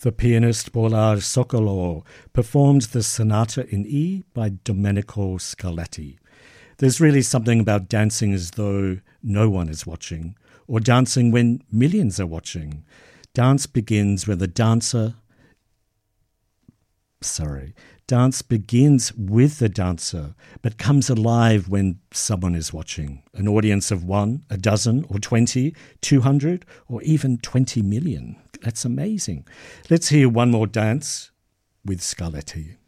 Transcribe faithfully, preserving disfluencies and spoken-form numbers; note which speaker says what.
Speaker 1: The pianist Polar Sokolow performed the Sonata in E by Domenico Scarlatti. There's really something about dancing as though no one is watching, or dancing when millions are watching. Dance begins when the dancer... Sorry. Dance begins with the dancer, but comes alive when someone is watching. An audience of one, a dozen, or twenty, two hundred, or even twenty million. That's amazing. Let's hear one more dance with Scarlatti.